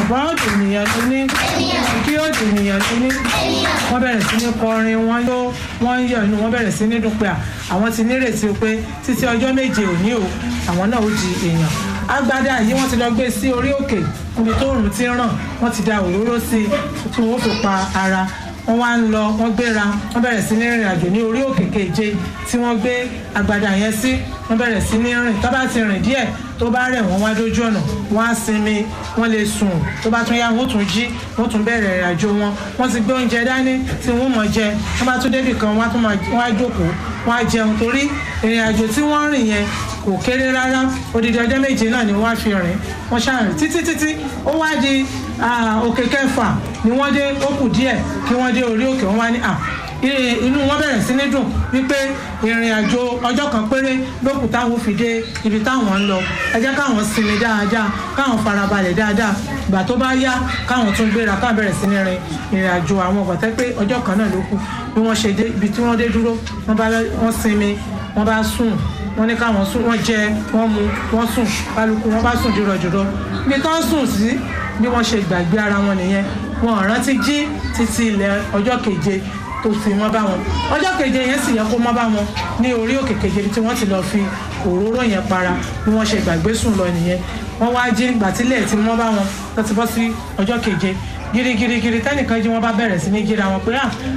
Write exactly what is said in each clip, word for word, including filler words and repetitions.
ṣùgbọ́n òdì ènìyàn ló ní kí òdì ènìyàn ló ní. wọ́n bẹ̀rẹ̀ sí ní kọrin wọ́n yó wọ́n yọ̀ inú wọ́n bẹ̀rẹ̀ sí ní dùn pé àwọn ti nírètí pé títí ọjọ́ méje òní o àwọn náà ó di èèyàn. agbádá yìí wọ́n ti lọ gbé sí orí òkè níbi tó òòrùn ti ràn wọ́n ti da òróró sí i tí wọ́n fi pa ara. wọ́n wá ń lọ wọ́n gbéra wọ́n bẹ̀rẹ̀ sí ní rìn àjò ní orí òkè keje tí wọ́n gbé agbádá yẹn sí. wọ́n bẹ̀rẹ̀ sí ní rìn tó bá ti rìn díẹ̀ tó bá rẹ̀ wọ́n wá dójú ọ̀nà wọ́n á sinmi wọ́n lè sùn tó bá tún yá wọ́n tún jí wọ́n tún bẹ̀rẹ̀ ìrìn àjò wọn. wọ́n ti gbé oúnjẹ dání tí wọ́n mọ̀ jẹ wọ́n bá tún débì kan wọ́n á tún máa wọ́n á jókòó wọ́n á jẹun torí ìrìn àjò tí wọ́n rìn yẹn kò kéré rárá odidi ọjọ́ méje náà ni wọ́n á fi rìn wọ́n ṣàrìn títí títí ó wá di òkè kẹfà ni wọ́n dé ó kù díẹ̀ kí wọ́n dé orí òkè wọ́n wá ní à inú wọn bẹ̀rẹ̀ sí ní dùn wípé ìrìn àjò ọjọ́ kan péré lókùn táwọn fi dé ibi táwọn ń lọ ẹ jẹ́ káwọn sinmi dáadáa káwọn farabalẹ̀ dáadáa ìgbà tó bá yá káwọn tún gbéra káwọn bẹ̀rẹ̀ sí ní rin ìrìn àjò àwọn ọ̀gbọ̀tẹ́ pé ọjọ́ kan náà ló kù bí wọ́n ṣe dé ibi tí wọ́n dé dúró wọ́n sinmi wọ́n bá sùn wọ́n ní káwọn sùn wọ́n jẹ wọ́n mu wọ́n sùn kálukú wọ́n bá sùn dúrọ̀dúrọ̀ ibi tó ń sùn sí bí wọ́n ṣe gbàgbé ara wọn nìyẹn wọn ò rántí jí títí ilẹ̀ ọjọ́ keje tó fi mọ́ bá wọn ọjọ́ keje yẹn sì yẹ kó mọ́ bá wọn ní orí òkè keje tí wọ́n ti lọ fi òróró yẹn para bí wọ́n ṣe gbàgbé sùn lọ nìyẹn wọ́n wá jí gbàtílẹ̀ tí mọ́ bá wọn tó ti bọ́ sí ọjọ́ keje girigirigiri tẹnìkan jí wọ́n bá bẹ̀rẹ̀ sí ní jíra wọn pé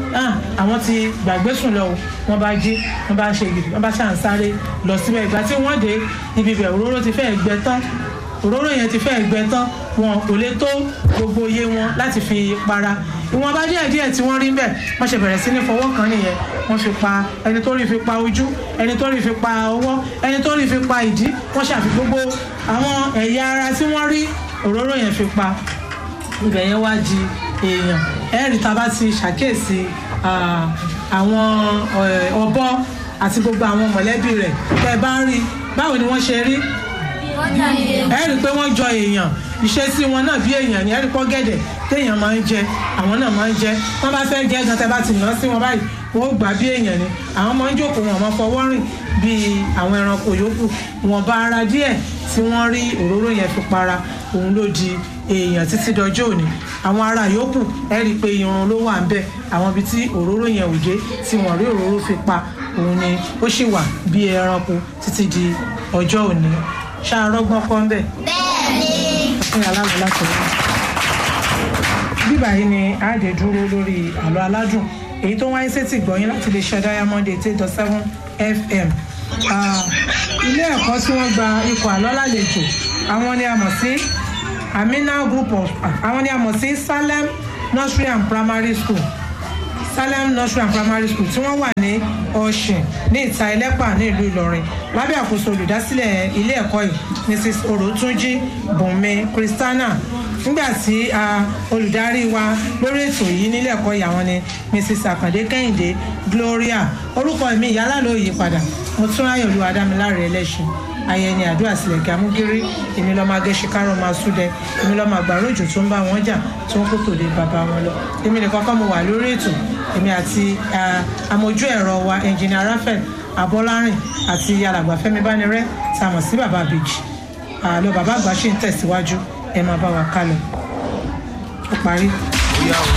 àwọn ti gbàgbé sùn lọ wọ́n bá jí wọ́n bá ṣe gidi wọ́n bá ṣàn sáré lọ síbẹ̀ ìgbà tí wọ́n dé ibi bẹ̀ òróró ti fẹ́ẹ̀ gbẹ tán òróró yẹn ti fẹ́ẹ̀ gbẹ tán wọn kò lè tó gbogbo iye wọn láti fi para ìwọ̀n bá díẹ̀ díẹ̀ tí wọ́n rí bẹ́ẹ̀ wọ́n ṣe bẹ̀rẹ̀ sí ní fọwọ́ kan nìyẹn wọ́n fi pa ẹni tó rí fi pa ojú ẹni tó rí fi pa ọwọ́ ẹni tó rí fi pa ìdí wọ́n ṣàfi gbogbo àwọn ẹ̀yà ara tí wọ́n rí òróró yẹn fi pa ibẹ̀ yẹn wá di èèyàn ẹ̀rí tá a bá ti ṣàkíyèsí àwọn ọ̀bọ àti gbogbo àwọn mọ̀lẹ́bí rẹ̀ tẹ́ ẹ bá rí báwo ni wọ́n ṣe rí ẹ rí i pé wọ́n jọ èèyàn ìṣesí wọn náà bí èèyàn ni ẹ rí i pọ́ gẹ̀dẹ̀ téèyàn máa ń jẹ àwọn náà máa ń jẹ wọ́n bá fẹ́ jẹ gan tẹ́ bá ti nà sí wọn báyìí wọ́n ó gbà bí èèyàn ni àwọn máa ń jókòó wọn máa fọwọ́ rìn bíi àwọn ẹranko yòókù wọn bá ara díẹ̀ tí wọ́n rí òróró yẹn fi para òun ló di èèyàn títí dọjọ́ òní àwọn ará yòókù ẹ rí i pé irun ló wà ń bẹ àwọn ibi tí òróró yẹn ò dé tí wọ́n rí òróró fi pa òun ni ó sì wà bí ẹranko títí di ọjọ́ òní ṣàrọ́gbọ́n kọ́ ń bẹ̀. bẹ́ẹ̀ni. ọ̀sẹ̀ aláwọ̀ láti rí. bíbá yìí ni àádé dúró lórí àlọ́ aládùn èyí tó wáyé sétí gbọ̀yìn láti lè ṣe Diamond eighty eight dot seven F M. ilé ẹ̀kọ́ tí wọ́n gba ikọ̀ àlọ́ lálejò àwọn ni a mọ̀ sí Amina Group of àwọn ni a mọ̀ sí Salem Nursery and Primary School Salem Nursery and Primary School tí wọ́n wà ní Ọ̀ṣìn ní ìta ẹlẹ́pà ní ìlú Ìlọrin lábẹ́ àkóso olùdásílẹ̀ ilé ẹ̀kọ́ yìí Missus Orotunji Bùnmi Christiana nígbà tí olùdarí wa lórí ètò yìí nílé ẹ̀kọ́ yìí àwọn ni Missus Àkàndé Kẹ́hìndé Gloria orúkọ mi ìyálà ló yí padà mo tún ráyè olúwa dámiláre ẹlẹ́ṣin ayẹni àdúrà sílẹ̀ kí amúgírí èmi lọ́ọ́ máa gẹ̀ẹ́sì kárọ̀ máa súdẹ èmi lọ́ọ́ máa gbàrú òjò tó ń bá wọn jà tó ń kó tòde bàbá wọn lọ èmi nìkan kọ́ mo wà lórí ètò èmi àti amójú ẹ̀rọ wa ẹnjìnìà Raphael Abọ́lárìn àti alàgbà Fẹ́mi Bánirẹ́ tá a mọ̀ sí bàbá àbèjì àlọ́ bàbá àgbà ṣì ń tẹ̀síwájú ẹ máa bá wa kálọ ó parí.